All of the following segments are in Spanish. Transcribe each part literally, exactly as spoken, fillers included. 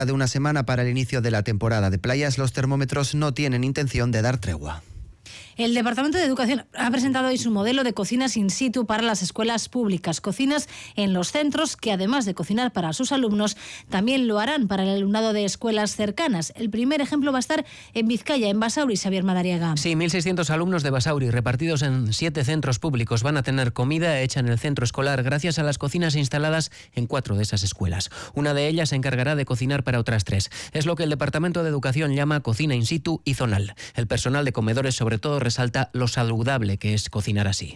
de una semana para el inicio de la temporada de playas, los termómetros no tienen intención de dar tregua. El Departamento de Educación ha presentado hoy su modelo de cocinas in situ para las escuelas públicas. Cocinas en los centros que, además de cocinar para sus alumnos, también lo harán para el alumnado de escuelas cercanas. El primer ejemplo va a estar en Vizcaya, en Basauri, Xavier Madariaga. Sí, mil seiscientos alumnos de Basauri, repartidos en siete centros públicos, van a tener comida hecha en el centro escolar gracias a las cocinas instaladas en cuatro de esas escuelas. Una de ellas se encargará de cocinar para otras tres. Es lo que el Departamento de Educación llama cocina in situ y zonal. El personal de comedores, sobre todo, resalta lo saludable que es cocinar así.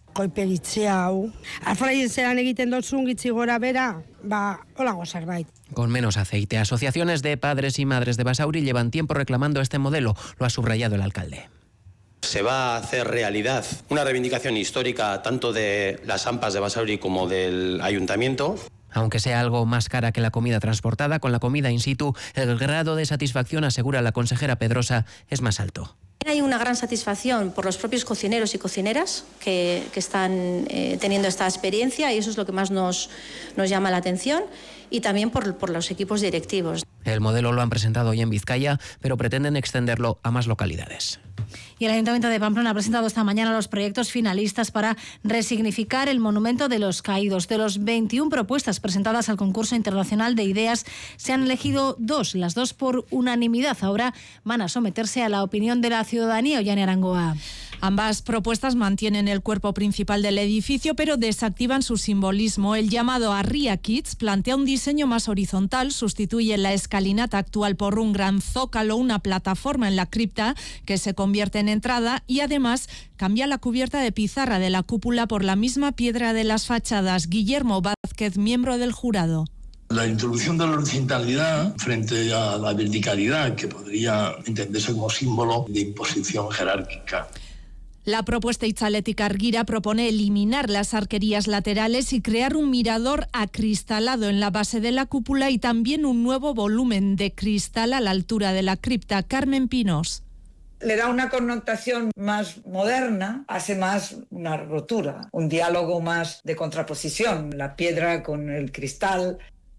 Con menos aceite. Asociaciones de padres y madres de Basauri llevan tiempo reclamando este modelo, lo ha subrayado el alcalde. Se va a hacer realidad una reivindicación histórica tanto de las AMPAs de Basauri como del ayuntamiento. Aunque sea algo más cara que la comida transportada, con la comida in situ, el grado de satisfacción, asegura la consejera Pedrosa, es más alto. Hay una gran satisfacción por los propios cocineros y cocineras que, que están eh, teniendo esta experiencia, y eso es lo que más nos, nos llama la atención, y también por, por los equipos directivos. El modelo lo han presentado hoy en Vizcaya, pero pretenden extenderlo a más localidades. Y el Ayuntamiento de Pamplona ha presentado esta mañana los proyectos finalistas para resignificar el Monumento de los Caídos. De los veintiuna propuestas presentadas al concurso internacional de ideas, se han elegido dos, las dos por unanimidad. Ahora van a someterse a la opinión de la ciudadanía. Ollane Arangoa. Ambas propuestas mantienen el cuerpo principal del edificio, pero desactivan su simbolismo. El llamado Arria Kids plantea un diseño más horizontal, sustituye la escalinata actual por un gran zócalo, una plataforma en la cripta que se convierte en entrada, y además cambia la cubierta de pizarra de la cúpula por la misma piedra de las fachadas. Guillermo Vázquez, miembro del jurado. La introducción de la horizontalidad frente a la verticalidad, que podría entenderse como símbolo de imposición jerárquica. La propuesta Itzalética Argira propone eliminar las arquerías laterales y crear un mirador acristalado en la base de la cúpula y también un nuevo volumen de cristal a la altura de la cripta. Carmen Pinos. Le da una connotación más moderna, hace más una rotura, un diálogo más de contraposición, la piedra con el cristal.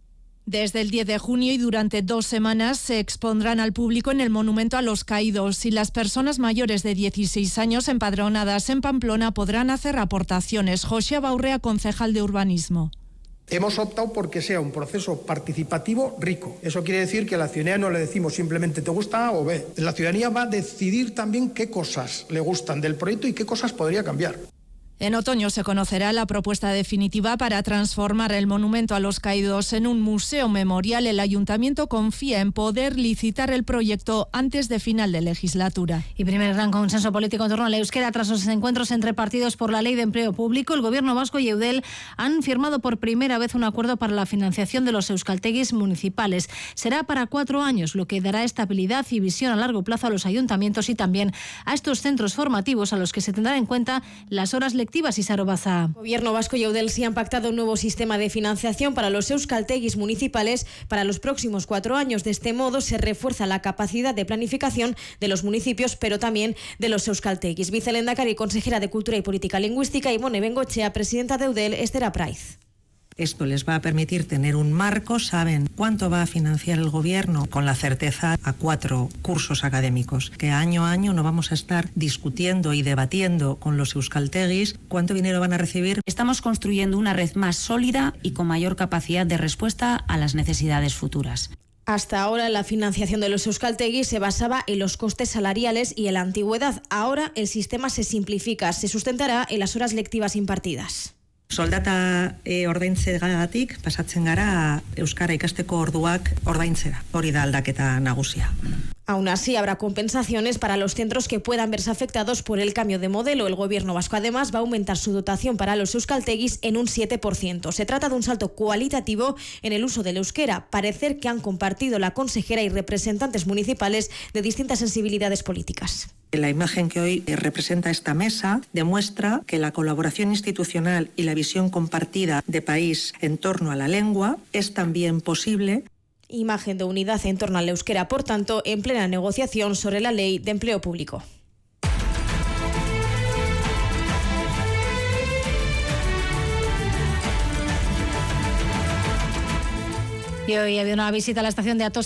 Desde el diez de junio y durante dos semanas se expondrán al público en el Monumento a los Caídos, y las personas mayores de dieciséis años empadronadas en Pamplona podrán hacer aportaciones. José Baurrea, concejal de Urbanismo. Hemos optado porque sea un proceso participativo rico. Eso quiere decir que a la ciudadanía no le decimos simplemente te gusta A o B. La ciudadanía va a decidir también qué cosas le gustan del proyecto y qué cosas podría cambiar. En otoño se conocerá la propuesta definitiva para transformar el Monumento a los Caídos en un museo memorial. El Ayuntamiento confía en poder licitar el proyecto antes de final de legislatura. Y primer gran consenso político en torno al euskera tras los encuentros entre partidos por la Ley de Empleo Público. El Gobierno vasco y Eudel han firmado por primera vez un acuerdo para la financiación de los euskaltegis municipales. Será para cuatro años, lo que dará estabilidad y visión a largo plazo a los ayuntamientos y también a estos centros formativos, a los que se tendrán en cuenta las horas lectivas. El Gobierno vasco y Eudel sí han pactado un nuevo sistema de financiación para los euskaltegis municipales para los próximos cuatro años. De este modo se refuerza la capacidad de planificación de los municipios, pero también de los euskaltegis. Vicelehendakari, consejera de Cultura y Política Lingüística, Ivone Bengochea, presidenta de Eudel, Esther Apraiz. Esto les va a permitir tener un marco, saben cuánto va a financiar el Gobierno, con la certeza a cuatro cursos académicos, que año a año no vamos a estar discutiendo y debatiendo con los euskaltegis cuánto dinero van a recibir. Estamos construyendo una red más sólida y con mayor capacidad de respuesta a las necesidades futuras. Hasta ahora la financiación de los euskaltegis se basaba en los costes salariales y en la antigüedad. Ahora el sistema se simplifica, se sustentará en las horas lectivas impartidas. Soldata e, ordaintzeagatik pasatzen gara euskara ikasteko orduak ordaintzera. Hori da aldaketa nagusia. Aún así, habrá compensaciones para los centros que puedan verse afectados por el cambio de modelo. El Gobierno vasco, además, va a aumentar su dotación para los euskaltegis en un siete por ciento. Se trata de un salto cualitativo en el uso del euskera. Parecer que han compartido la consejera y representantes municipales de distintas sensibilidades políticas. La imagen que hoy representa esta mesa demuestra que la colaboración institucional y la visión compartida de país en torno a la lengua es también posible. Imagen de unidad en torno al euskera, por tanto, en plena negociación sobre la Ley de Empleo Público. Y hoy ha habido una visita a la estación de Atos